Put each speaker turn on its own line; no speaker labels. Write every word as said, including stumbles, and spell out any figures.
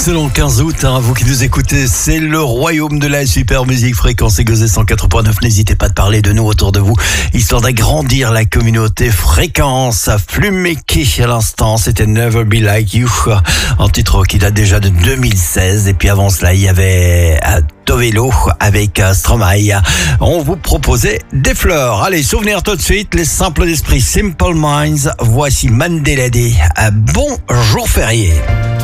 excellent quinze août, hein, vous qui nous écoutez, c'est le royaume de la super musique. Fréquence Égosé cent quatre point neuf, n'hésitez pas de parler de nous autour de vous, histoire d'agrandir la communauté. Fréquence Flumeki à l'instant, c'était Never Be Like You, un titre qui date déjà de deux mille seize, et puis avant cela il y avait Tovelo avec Stromae. On vous proposait des fleurs. Allez, souvenir tout de suite, les simples d'esprit, Simple Minds, voici Mandela Day. Bon jour férié.